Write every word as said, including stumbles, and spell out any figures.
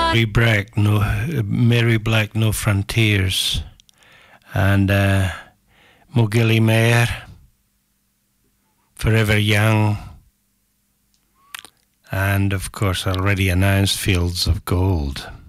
Mary Black, no, Mary Black, No Frontiers, and uh, Mogilly Mayer, Forever Young, and of course already announced Fields of Gold.